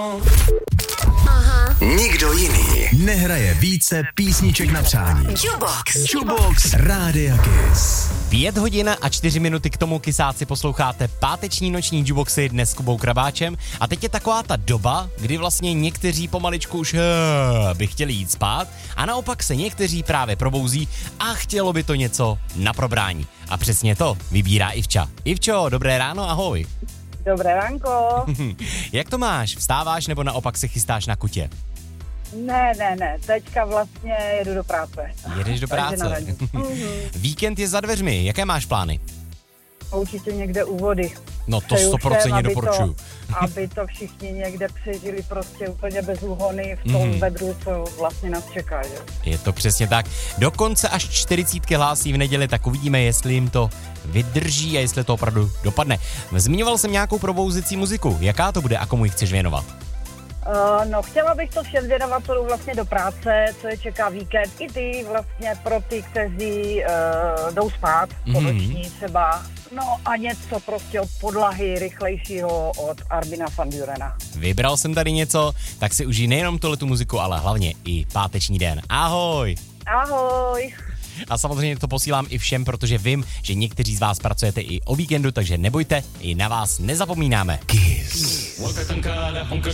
Nikdo jiný nehraje více písniček na přání. Jukebox Rádia Kiss. 5 hodin a 4 minuty k tomu, kysáci, posloucháte páteční noční jukeboxy dnes s Kubou Krabáčem. A teď je taková ta doba, kdy vlastně někteří pomaličku už by chtěli jít spát a naopak se někteří právě probouzí a chtělo by to něco na probrání. A přesně to vybírá Ivča. Ivčo, dobré ráno, ahoj. Dobré ránko. Jak to máš? Vstáváš nebo naopak se chystáš na kutě? Ne, teďka vlastně jedu do práce. Jedeš do práce. Víkend je za dveřmi, jaké máš plány? Určitě někde u vody. No to 100% doporučuju. Aby to všichni někde přežili prostě úplně bez úhony v tom vedru, co vlastně nás čeká, že? Je to přesně tak. Dokonce až 40 hlásí v neděli, tak uvidíme, jestli jim to vydrží a jestli to opravdu dopadne. Zmiňoval jsem nějakou probouzecí muziku. Jaká to bude a komu ji chceš věnovat? No, chtěla bych to všem věnovat, co jdou vlastně do práce, co je čeká víkend. I ty vlastně pro ty, kteří jdou spát, ponoční třeba. No a něco prostě od podlahy rychlejšího od Armina van Burena. Vybral jsem tady něco, tak si užij nejenom tuhletu muziku, ale hlavně i páteční den. Ahoj! Ahoj! A samozřejmě to posílám i všem, protože vím, že někteří z vás pracujete i o víkendu, takže nebojte, i na vás nezapomínáme. Kiss.